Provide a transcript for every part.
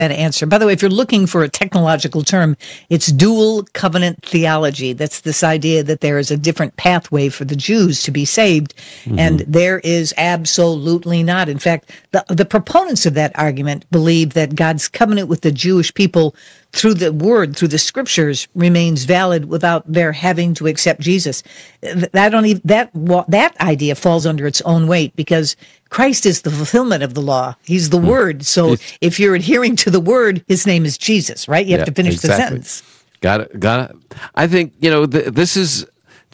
that answer. By the way, if you're looking for a technological term, it's dual covenant theology. That's this idea that there is a different pathway for the Jews to be saved, and there is absolutely not. In fact, the proponents of that argument believe that God's covenant with the Jewish people through the word, through the scriptures, remains valid without their having to accept Jesus. That idea falls under its own weight, because Christ is the fulfillment of the law. He's the word. So if you're adhering to the word, his name is Jesus, right? You have to finish the sentence. Got it. I think, here's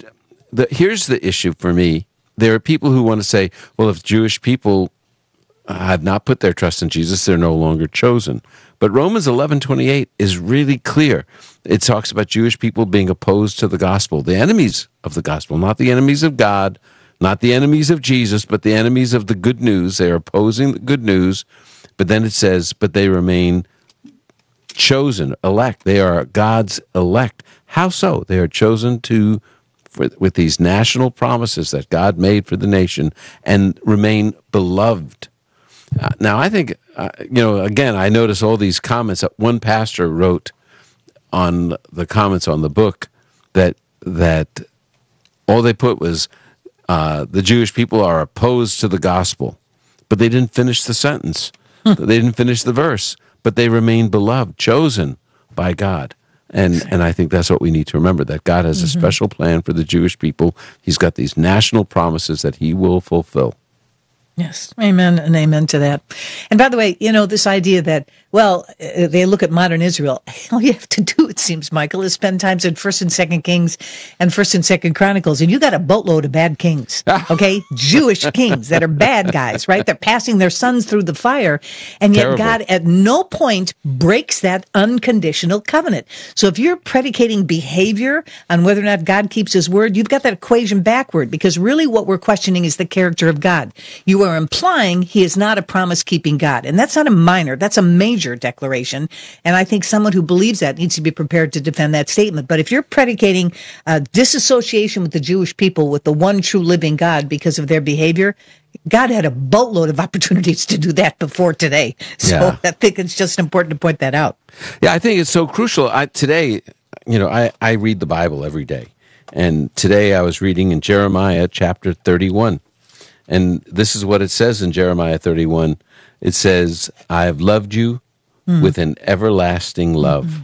the issue for me. There are people who want to say, well, if Jewish people have not put their trust in Jesus, they're no longer chosen. But Romans 11:28 is really clear. It talks about Jewish people being opposed to the gospel, the enemies of the gospel, not the enemies of God, not the enemies of Jesus, but the enemies of the good news. They're opposing the good news. But then it says, but they remain chosen, elect. They are God's elect. How so? They are chosen with these national promises that God made for the nation, and remain beloved. Now, I think, again, I notice all these comments. One pastor wrote on the comments on the book that all they put was, the Jewish people are opposed to the gospel. But they didn't finish the sentence. They didn't finish the verse. But they remain beloved, chosen by God. And I think that's what we need to remember, that God has a special plan for the Jewish people. He's got these national promises that he will fulfill. Yes, amen and amen to that. And by the way, this idea that, they look at modern Israel, all you have to do, it seems, Michael, is spend times in 1st and 2nd Kings and 1st and 2nd Chronicles, and you got a boatload of bad kings, okay? Jewish kings that are bad guys, right? They're passing their sons through the fire, and yet terrible. God at no point breaks that unconditional covenant. So if you're predicating behavior on whether or not God keeps his word, you've got that equation backward, because really what we're questioning is the character of God. You are implying he is not a promise-keeping God, and that's not a minor, that's a major declaration, and I think someone who believes that needs to be prepared to defend that statement. But if you're predicating disassociation with the Jewish people with the one true living God because of their behavior, God had a boatload of opportunities to do that before today. So I think it's just important to point that out. Yeah, I think it's so crucial. Today, I read the Bible every day, and today I was reading in Jeremiah chapter 31. And this is what it says in Jeremiah 31. It says, I have loved you with an everlasting love.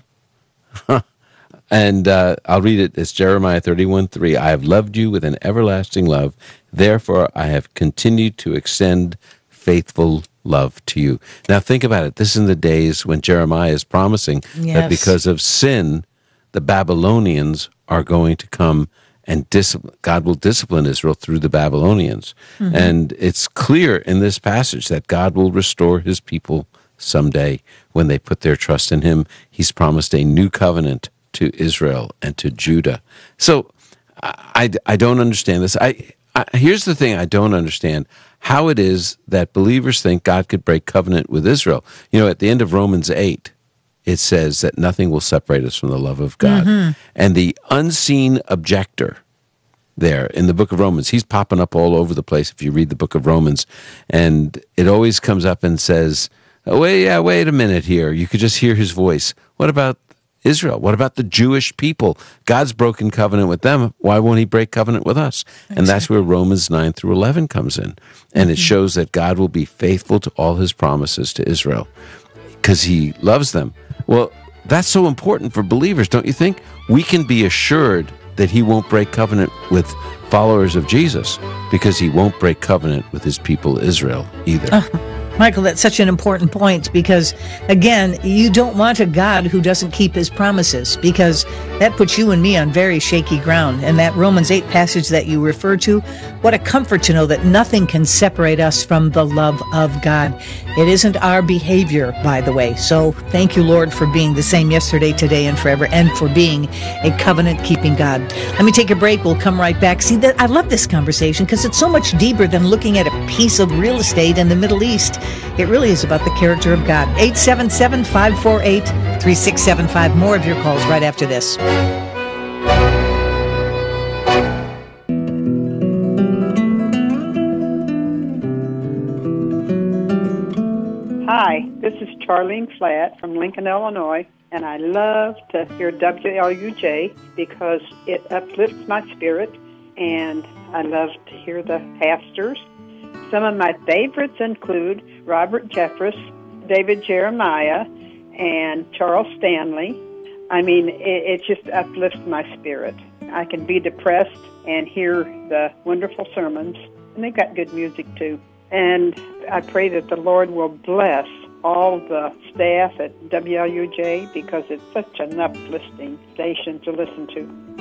And I'll read it. It's Jeremiah 31:3. I have loved you with an everlasting love. Therefore, I have continued to extend faithful love to you. Now, think about it. This is in the days when Jeremiah is promising that because of sin, the Babylonians are going to come and God will discipline Israel through the Babylonians. And it's clear in this passage that God will restore his people someday when they put their trust in him. He's promised a new covenant to Israel and to Judah. So I don't understand this. Here's the thing I don't understand, how it is that believers think God could break covenant with Israel. At the end of Romans 8, it says that nothing will separate us from the love of God. And the unseen objector there in the book of Romans, he's popping up all over the place if you read the book of Romans. And it always comes up and says, wait a minute here. You could just hear his voice. What about Israel? What about the Jewish people? God's broken covenant with them. Why won't he break covenant with us? Exactly. And that's where Romans 9-11 comes in. And it shows that God will be faithful to all his promises to Israel because he loves them. Well, that's so important for believers, don't you think? We can be assured that he won't break covenant with followers of Jesus because he won't break covenant with his people Israel either. Michael, that's such an important point because, again, you don't want a God who doesn't keep his promises because that puts you and me on very shaky ground. And that Romans 8 passage that you refer to, what a comfort to know that nothing can separate us from the love of God. It isn't our behavior, by the way. So thank you, Lord, for being the same yesterday, today, and forever, and for being a covenant-keeping God. Let me take a break. We'll come right back. See, I love this conversation because it's so much deeper than looking at a piece of real estate in the Middle East. It really is about the character of God. 877-548-3675. More of your calls right after this. Hi, this is Charlene Flatt from Lincoln, Illinois, and I love to hear WLUJ because it uplifts my spirit, and I love to hear the pastors. Some of my favorites include Robert Jeffress, David Jeremiah, and Charles Stanley. I mean, it just uplifts my spirit. I can be depressed and hear the wonderful sermons, and they've got good music too. And I pray that the Lord will bless all the staff at WLUJ because it's such an uplifting station to listen to.